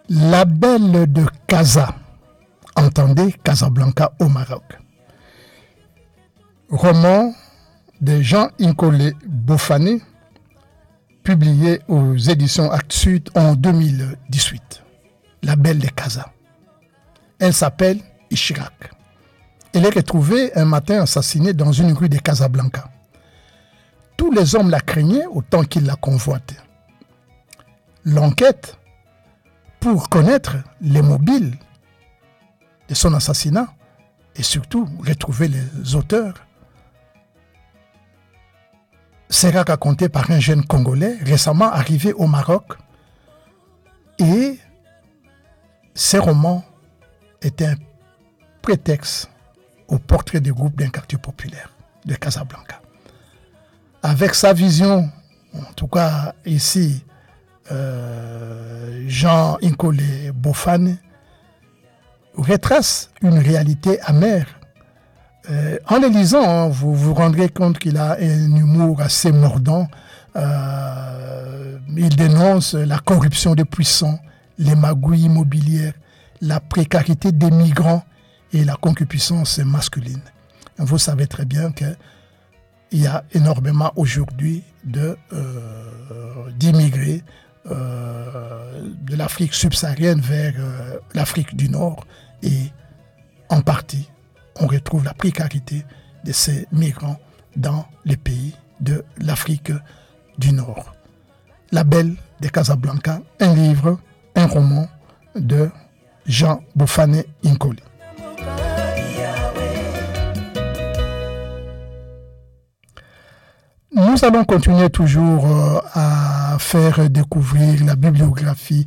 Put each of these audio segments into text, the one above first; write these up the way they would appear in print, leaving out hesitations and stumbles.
La Belle de Casa, entendez Casablanca au Maroc. Roman de Jean Inkole Bofane, publié aux éditions Actes Sud en 2018. La Belle de Casa. Elle s'appelle Ishrak. Elle est retrouvée un matin assassinée dans une rue de Casablanca. Tous les hommes la craignaient autant qu'ils la convoitaient. L'enquête pour connaître les mobiles de son assassinat et surtout retrouver les auteurs sera racontée par un jeune Congolais récemment arrivé au Maroc, et ces romans étaient un prétexte au portrait du groupe d'un quartier populaire de Casablanca. Avec sa vision, en tout cas ici, Jean Inkole Bofane retrace une réalité amère. En les lisant, vous vous rendrez compte qu'il a un humour assez mordant. Il dénonce la corruption des puissants, les magouilles immobilières, la précarité des migrants et la concupiscence masculine. Vous savez très bien qu'il y a énormément aujourd'hui d'immigrés de l'Afrique subsaharienne vers l'Afrique du Nord, et en partie on retrouve la précarité de ces migrants dans les pays de l'Afrique du Nord. La Belle de Casablanca, un livre, un roman de Jean Bofane Inkole. Nous allons continuer toujours à faire découvrir la bibliographie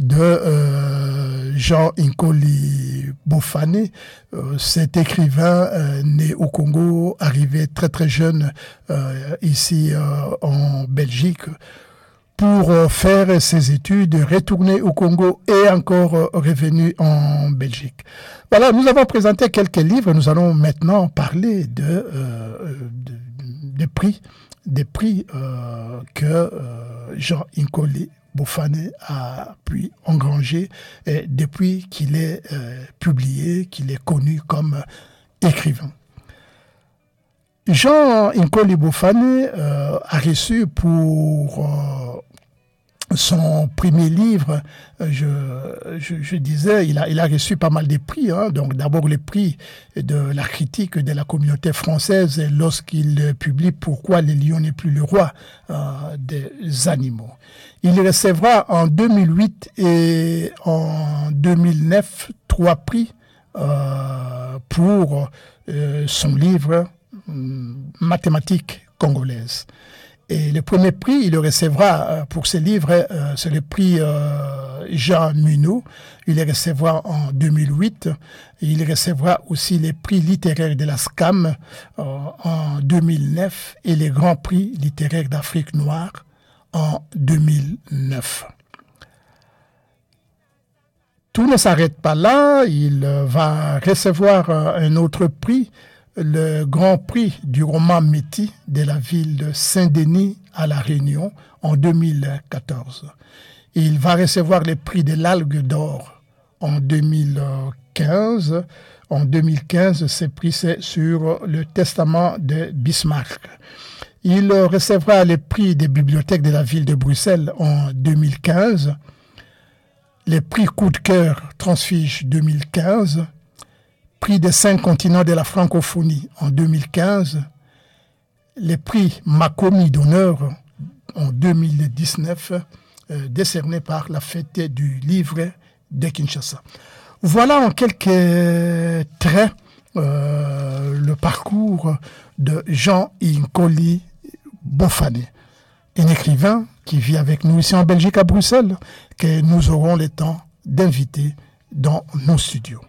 de Jean Inkole Bofane. Cet écrivain né au Congo, arrivé très très jeune ici en Belgique pour faire ses études, retourner au Congo et encore revenu en Belgique. Voilà, nous avons présenté quelques livres. Nous allons maintenant parler des prix que Jean Inkole Bofane a pu engranger depuis qu'il est publié, qu'il est connu comme écrivain. Jean Inkole Bofane a reçu pour son premier livre, je disais, il a reçu pas mal de prix. Donc d'abord les prix de la critique de la communauté française lorsqu'il publie « Pourquoi le lion n'est plus le roi des animaux ». Il recevra en 2008 et en 2009 3 prix pour son livre « Mathématiques congolaises ». Et le premier prix, il le recevra pour ce livre, c'est le prix Jean Munot. Il le recevra en 2008. Il recevra aussi les prix littéraires de la SCAM en 2009 et les grands prix littéraires d'Afrique noire en 2009. Tout ne s'arrête pas là. Il va recevoir un autre prix, le Grand Prix du roman Métis de la ville de Saint-Denis à La Réunion en 2014. Il va recevoir le prix de l'Algue d'Or en 2015. En 2015, ce prix c'est sur le testament de Bismarck. Il recevra le prix des bibliothèques de la ville de Bruxelles en 2015. Le prix Coup de cœur Transfige 2015. Prix des 5 continents de la francophonie en 2015, les prix Makomi d'honneur en 2019, décernés par la Fête du Livre de Kinshasa. Voilà en quelques traits le parcours de Jean Inkole Bofane, un écrivain qui vit avec nous ici en Belgique à Bruxelles, que nous aurons le temps d'inviter dans nos studios.